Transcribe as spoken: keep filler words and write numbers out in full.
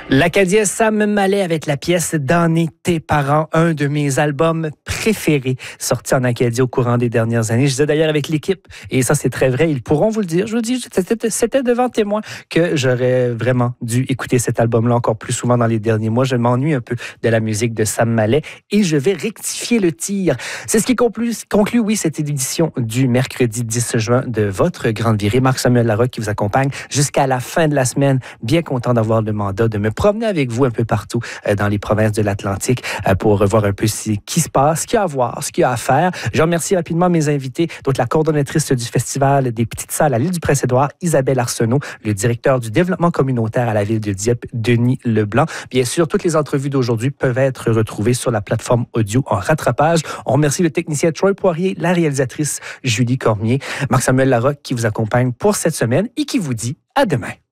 L'Acadien Sam Mallet avec la pièce « Dans tes parents », un de mes albums préférés sortis en Acadie au courant des dernières années. Je disais d'ailleurs avec l'équipe, et ça c'est très vrai, ils pourront vous le dire. Je vous dis, c'était, c'était devant témoin que j'aurais vraiment dû écouter cet album-là encore plus souvent dans les derniers mois. Je m'ennuie un peu de la musique de Sam Mallet et je vais rectifier le tir. C'est ce qui conclut, conclut oui, cette édition du mercredi dix juin de votre Grande Virée. Marc-Samuel Larocque qui vous accompagne jusqu'à la fin de la semaine. Bien content d'avoir le mandat de me promener avec vous un peu partout euh, dans les provinces de l'Atlantique euh, pour revoir un peu ce qui se passe, ce qu'il y a à voir, ce qu'il y a à faire. Je remercie rapidement mes invités, donc la coordonnatrice du Festival des Petites Salles à l'île du Prince-Édouard, Isabelle Arsenault, le directeur du développement communautaire à la ville de Dieppe, Denis Leblanc. Bien sûr, toutes les entrevues d'aujourd'hui peuvent être retrouvées sur la plateforme audio en rattrapage. On remercie le technicien Troy Poirier, la réalisatrice Julie Cormier, Marc-Samuel Larocque qui vous accompagne pour cette semaine et qui vous dit à demain.